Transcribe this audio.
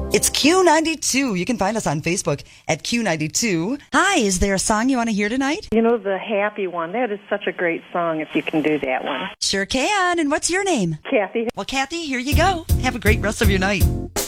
It's Q92. You can find us on Facebook at Q92. Hi, is there a song you want to hear tonight? You know, the happy one. That is such a great song if you can do that one. Sure can. And what's your name? Kathy. Well, Kathy, here you go. Have a great rest of your night.